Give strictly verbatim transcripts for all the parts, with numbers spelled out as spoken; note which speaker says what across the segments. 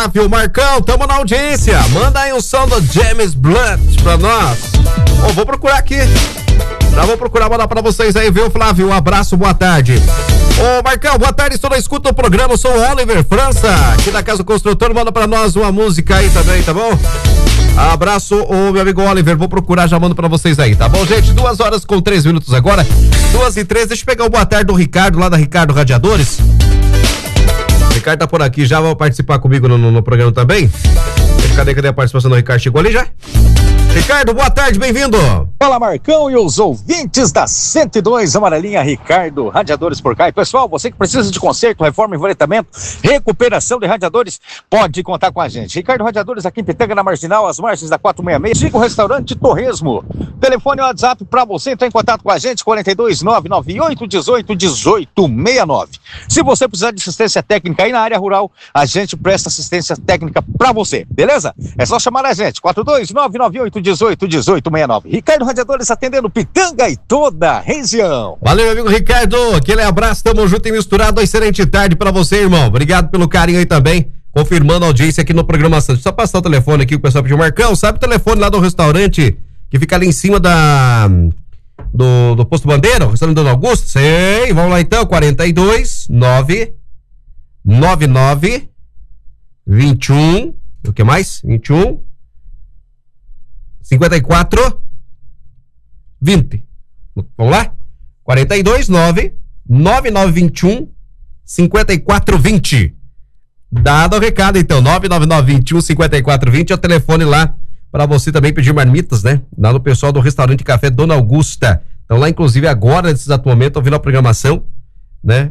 Speaker 1: Flávio, Marcão, tamo na audiência. Manda aí um som do James Blunt pra nós. Ô, vou procurar aqui. Já vou procurar mandar pra vocês aí, viu, Flávio? Um abraço, boa tarde. Ô, Marcão, boa tarde, estou na escuta do programa, eu sou o Oliver França, aqui da Casa do Construtor, manda pra nós uma música aí também, tá bom? Abraço, ô meu amigo Oliver, vou procurar, já mando pra vocês aí, tá bom, gente? Duas horas com três minutos agora, duas e três, deixa eu pegar o boa tarde do Ricardo, lá da Ricardo Radiadores. O Ricardo tá por aqui, já vai participar comigo no, no, no programa também. Cadê, cadê a participação do Ricardo? Chegou ali já? Ricardo, boa tarde, bem-vindo.
Speaker 2: Fala, Marcão e os ouvintes da cento e dois Amarelinha, Ricardo, Radiadores por cá. E pessoal, você que precisa de conserto, reforma, envolvimento, recuperação de radiadores, pode contar com a gente. Ricardo Radiadores aqui em Pitanga, na Marginal, às margens da quatrocentos e sessenta e seis. Siga o restaurante Torresmo. Telefone e WhatsApp para você entrar em contato com a gente, quarenta e dois, nove nove oito, dezoito, dezoito, sessenta e nove. Se você precisar de assistência técnica aí na área rural, a gente presta assistência técnica para você, beleza? É só chamar a gente, quarenta e dois, nove nove oito, dezoito, dezoito, sessenta e nove. Ricardo Radiadores atendendo Pitanga e toda a região.
Speaker 1: Valeu, meu amigo Ricardo, aquele abraço, tamo junto e misturado, excelente tarde pra você, irmão, obrigado pelo carinho aí também, confirmando a audiência aqui no programação. Só passar o telefone aqui, o pessoal pediu, Marcão, sabe o telefone lá do restaurante que fica ali em cima da do, do Posto Bandeira, o restaurante Dona Augusta? Sei, vamos lá então, quarenta e dois, nove nove nove vinte e um, o que mais? vinte e um cinquenta e quatro vinte. Vamos lá? quarenta e dois, nove nove nove vinte e um cinquenta e quatro vinte. Dado o recado, então, nove nove nove vinte e um cinquenta e quatro vinte é o telefone lá para você também pedir marmitas, né? Lá no pessoal do restaurante Café Dona Augusta. Então lá, inclusive, agora, nesse exato momento, ouvindo a programação, né?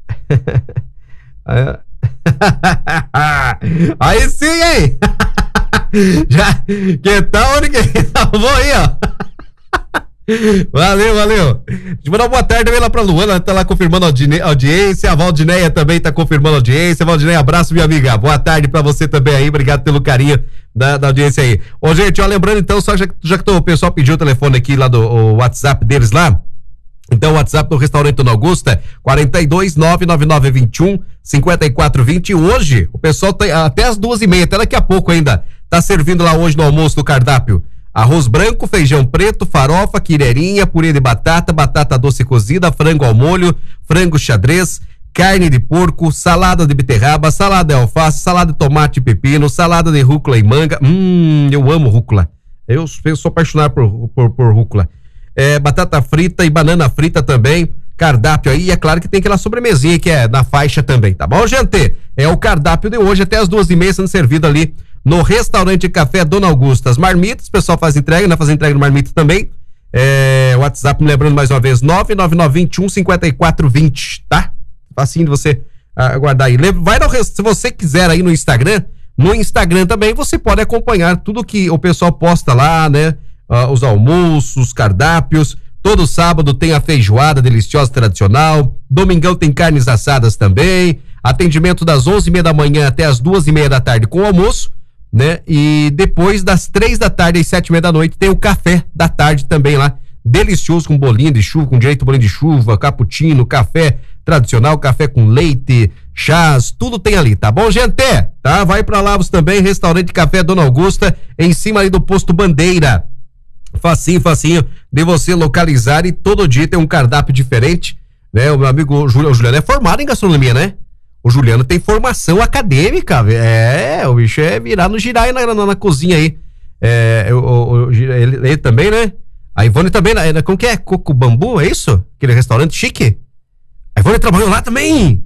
Speaker 1: Aí sim, hein? Já, que tal, que salvou aí, ó. Valeu, valeu. Deixa eu mandar uma boa tarde também lá pra Luana, ela tá lá confirmando a audi- audiência, a Valdineia também tá confirmando a audiência. Valdineia, abraço, minha amiga, boa tarde pra você também aí, obrigado pelo carinho da, da audiência aí. Ô, gente, ó, lembrando então, só já, já que o pessoal pediu o telefone aqui lá do o WhatsApp deles lá, então o WhatsApp do restaurante Dona Augusta, quarenta e dois, nove nove nove vinte e um cinquenta e quatro vinte. E hoje, o pessoal tem até as duas e meia, até daqui a pouco ainda, tá servindo lá hoje no almoço do cardápio. Arroz branco, feijão preto, farofa, quireirinha, purê de batata, batata doce cozida, frango ao molho, frango xadrez, carne de porco, salada de beterraba, salada de alface, salada de tomate e pepino, salada de rúcula e manga. Hum, eu amo rúcula. Eu, eu sou apaixonado por, por, por rúcula. É, batata frita e banana frita também. Cardápio aí, e é claro que tem aquela sobremesinha que é na faixa também, tá bom, gente? É o cardápio de hoje, até as duas e meia sendo servido ali no restaurante Café Dona Augusta. As marmitas, o pessoal faz entrega, né? Faz entrega no marmita também. É, o WhatsApp, me lembrando mais uma vez, nove nove nove vinte e um cinquenta e quatro vinte, tá? Facinho de você aguardar aí. Vai no, se você quiser aí no Instagram, no Instagram também você pode acompanhar tudo que o pessoal posta lá, né? Uh, os almoços, os cardápios. Todo sábado tem a feijoada deliciosa tradicional. Domingão tem carnes assadas também. Atendimento das onze e meia da manhã até as duas e meia da tarde com o almoço, né? E depois das três da tarde às sete e meia da noite tem o café da tarde também lá. Delicioso, com bolinho de chuva, com direito a bolinho de chuva, cappuccino, café tradicional, café com leite, chás, tudo tem ali, tá bom, gente? Tá? Vai pra lá você também, restaurante Café Dona Augusta, em cima ali do Posto Bandeira. Facinho, facinho de você localizar, e todo dia tem um cardápio diferente, né? O meu amigo Juliano, o Juliano é formado em gastronomia, né? O Juliano tem formação acadêmica, é, o bicho é virar no girar aí na, na, na cozinha aí. É, o, o, ele, ele também, né? A Ivone também, né? Como que é? Coco Bambu, é isso? Aquele restaurante chique? A Ivone trabalhou lá também.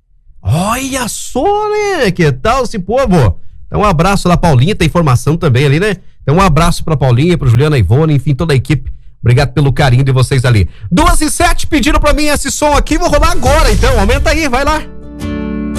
Speaker 1: Olha só, né? Que tal esse povo? Então um abraço lá, Paulinha, tem formação também ali, né? Então um abraço pra Paulinha, pro Juliano, a Ivone, enfim, toda a equipe. Obrigado pelo carinho de vocês ali. Duas e sete, pediram pra mim esse som aqui, vou rolar agora, então, aumenta aí, vai lá.